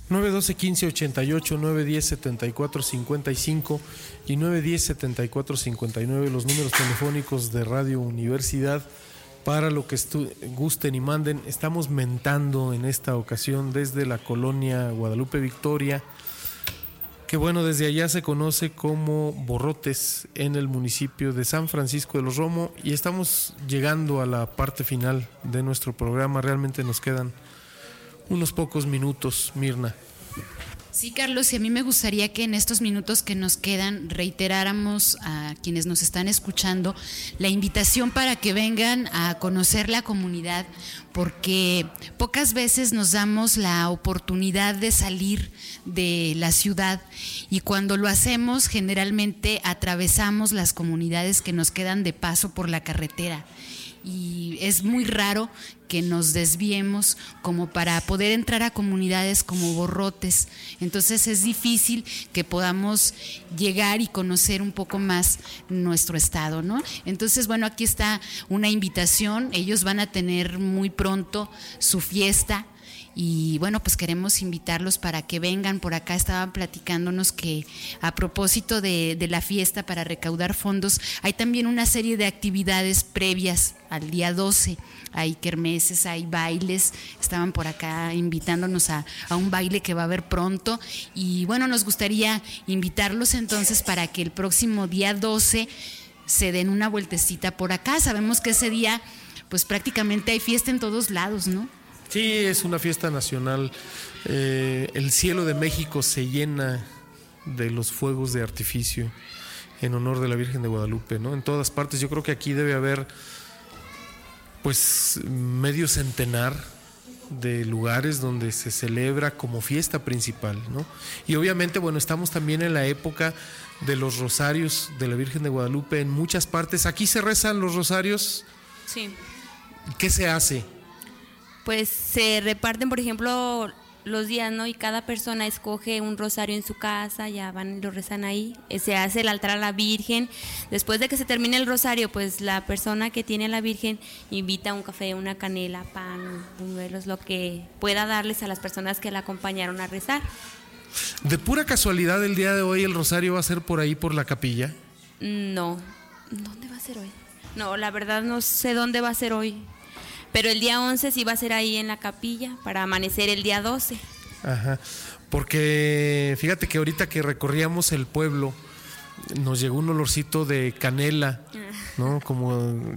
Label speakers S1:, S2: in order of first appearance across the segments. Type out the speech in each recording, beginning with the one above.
S1: 912-1588, 910-7455 y 910-7459, los números telefónicos de Radio Universidad para lo que gusten y manden. Estamos mentando en esta ocasión desde la colonia Guadalupe Victoria, que bueno, desde allá se conoce como Borrotes, en el municipio de San Francisco de los Romo, y estamos llegando a la parte final de nuestro programa. Realmente nos quedan unos pocos minutos, Mirna.
S2: Sí, Carlos, y a mí me gustaría que en estos minutos que nos quedan reiteráramos a quienes nos están escuchando la invitación para que vengan a conocer la comunidad, porque pocas veces nos damos la oportunidad de salir de la ciudad, y cuando lo hacemos generalmente atravesamos las comunidades que nos quedan de paso por la carretera. Y es muy raro que nos desviemos como para poder entrar a comunidades como Borrotes. Entonces es difícil que podamos llegar y conocer un poco más nuestro estado, ¿no? Entonces, bueno, aquí está una invitación. Ellos van a tener muy pronto su fiesta. Y bueno, pues queremos invitarlos para que vengan. Por acá estaban platicándonos que a propósito de la fiesta para recaudar fondos, hay también una serie de actividades previas al día 12. Hay kermeses, hay bailes. Estaban por acá invitándonos a un baile que va a haber pronto. Y bueno, nos gustaría invitarlos entonces para que el próximo día 12 se den una vueltecita por acá. Sabemos que ese día pues prácticamente hay fiesta en todos lados, ¿no?
S1: Sí, es una fiesta nacional. El cielo de México se llena de los fuegos de artificio en honor de la Virgen de Guadalupe, ¿no? En todas partes. Yo creo que aquí debe haber pues medio centenar de lugares donde se celebra como fiesta principal, ¿no? Y obviamente, bueno, estamos también en la época de los rosarios de la Virgen de Guadalupe en muchas partes. Aquí se rezan los rosarios.
S3: Sí.
S1: ¿Qué se hace?
S3: Pues se reparten, por ejemplo, los días, ¿no? Y cada persona escoge un rosario en su casa, ya van y lo rezan ahí. Se hace el altar a la Virgen. Después de que se termine el rosario, pues la persona que tiene a la Virgen invita un café, una canela, pan, buñuelos, lo que pueda darles a las personas que la acompañaron a rezar.
S1: ¿De pura casualidad el día de hoy el rosario va a ser por ahí, por la capilla?
S3: No. ¿Dónde va a ser hoy? No, la verdad no sé dónde va a ser hoy. Pero el día 11 sí va a ser ahí en la capilla para amanecer el día 12.
S1: Ajá, porque fíjate que ahorita que recorríamos el pueblo nos llegó un olorcito de canela, ¿no? Como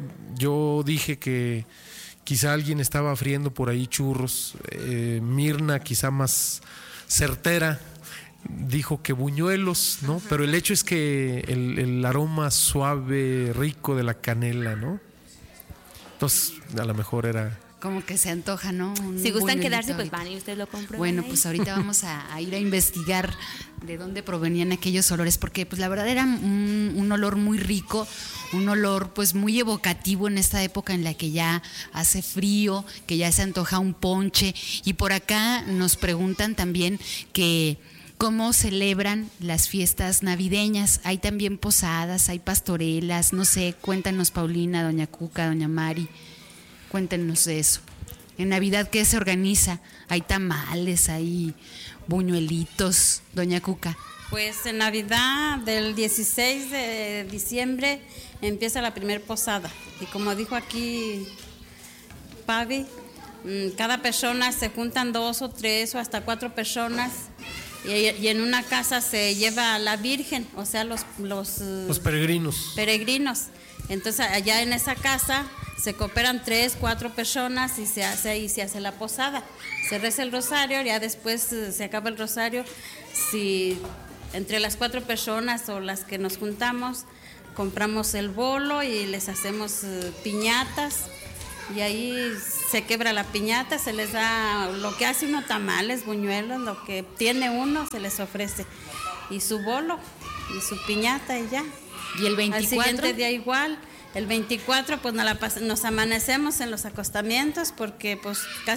S1: yo dije que quizá alguien estaba friendo por ahí churros. Mirna, quizá más certera, dijo que buñuelos, ¿no? Pero el hecho es que el aroma suave, rico de la canela, ¿no? Entonces, a lo mejor era...
S2: Como que se antoja, ¿no?
S3: Si gustan quedarse, pues van y ustedes lo compran.
S2: Bueno, pues ahorita vamos a ir a investigar de dónde provenían aquellos olores, porque pues la verdad era un olor muy rico, un olor pues muy evocativo en esta época en la que ya hace frío, que ya se antoja un ponche. Y por acá nos preguntan también que... ¿cómo celebran las fiestas navideñas? Hay también posadas, hay pastorelas, no sé, cuéntanos Paulina, doña Cuca, doña Mari, cuéntenos de eso. En Navidad, ¿qué se organiza? Hay tamales, hay buñuelitos, doña Cuca.
S4: Pues en Navidad del 16 de diciembre empieza la primer posada, y como dijo aquí Pavi, cada persona se juntan 2 o 3 o hasta 4 personas. Y en una casa se lleva a la Virgen, o sea, los
S1: peregrinos.
S4: Entonces allá en esa casa se cooperan 3, 4 personas y se hace la posada. Se reza el rosario, ya después se acaba el rosario. Si entre las 4 personas o las que nos juntamos compramos el bolo y les hacemos piñatas. Y ahí se quebra la piñata, se les da lo que hace uno, tamales, buñuelos, lo que tiene uno se les ofrece. Y su bolo, y su piñata y ya.
S2: ¿Y el 24?
S4: Al siguiente día igual. El 24 pues nos amanecemos en los acostamientos porque pues casi